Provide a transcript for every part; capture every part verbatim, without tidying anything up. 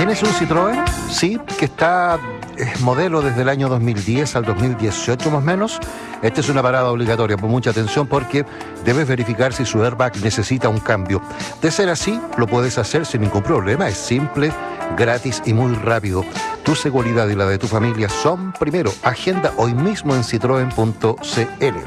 ¿Tienes un Citroën? Sí, que está es modelo desde el año dos mil diez al dos mil dieciocho más o menos. Esta es una parada obligatoria, por mucha atención porque debes verificar si su airbag necesita un cambio. De ser así, lo puedes hacer sin ningún problema. Es simple, gratis y muy rápido. Tu seguridad y la de tu familia son primero. Agenda hoy mismo en citroen punto c l.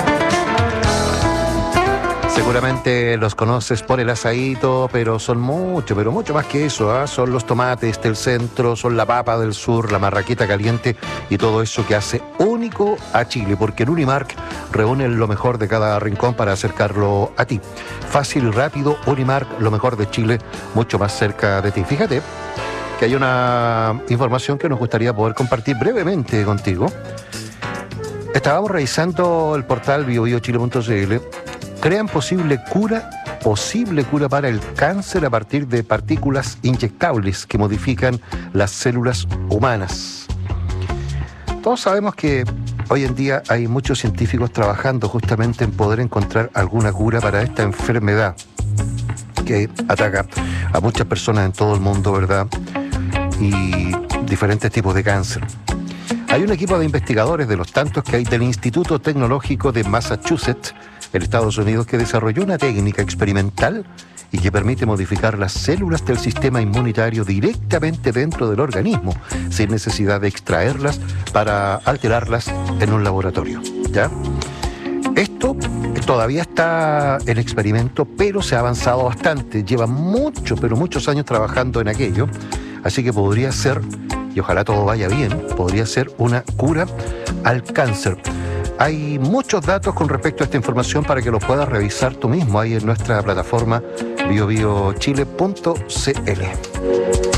Seguramente los conoces por el asadito, pero son mucho, pero mucho más que eso, ¿eh? Son los tomates del centro, son la papa del sur, la marraqueta caliente y todo eso que hace único a Chile, porque en Unimark reúne lo mejor de cada rincón para acercarlo a ti. Fácil y rápido, Unimark, lo mejor de Chile, mucho más cerca de ti. Fíjate que hay una información que nos gustaría poder compartir brevemente contigo. Estábamos revisando el portal bio bio chile punto c l. Crean posible cura, posible cura para el cáncer a partir de partículas inyectables que modifican las células humanas. Todos sabemos que hoy en día hay muchos científicos trabajando justamente en poder encontrar alguna cura para esta enfermedad que ataca a muchas personas en todo el mundo, ¿verdad? Y diferentes tipos de cáncer. Hay un equipo de investigadores de los tantos que hay del Instituto Tecnológico de Massachusetts, en Estados Unidos, que desarrolló una técnica experimental y que permite modificar las células del sistema inmunitario directamente dentro del organismo, sin necesidad de extraerlas para alterarlas en un laboratorio, ¿ya? Esto todavía está en experimento, pero se ha avanzado bastante. Lleva mucho, pero muchos años trabajando en aquello, así que podría ser, y ojalá todo vaya bien, podría ser una cura al cáncer. Hay muchos datos con respecto a esta información para que lo puedas revisar tú mismo ahí en nuestra plataforma bio bio chile punto c l.